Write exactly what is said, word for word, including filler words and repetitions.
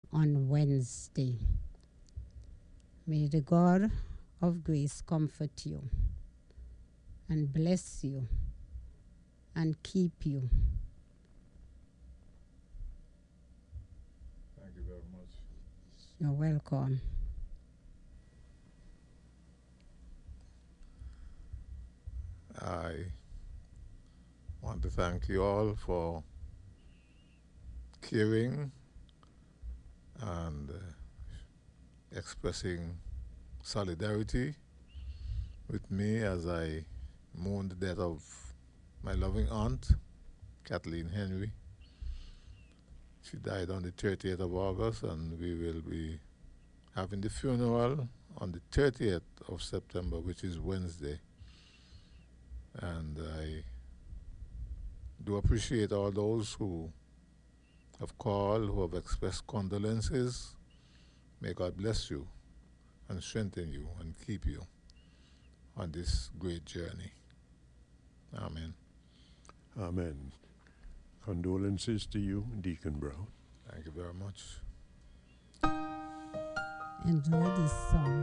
on Wednesday. May the God of grace comfort you and bless you and keep you. Thank you very much. You're welcome. I want to thank you all for caring and uh, expressing solidarity with me as I mourn the death of my loving aunt, Kathleen Henry. She died on the thirtieth of August, and we will be having the funeral on the thirtieth of September, which is Wednesday. And I do appreciate all those who have called, who have expressed condolences. May God bless you and strengthen you and keep you on this great journey. Amen. Amen. Condolences to you, Deacon Brown. Thank you very much. Enjoy this song.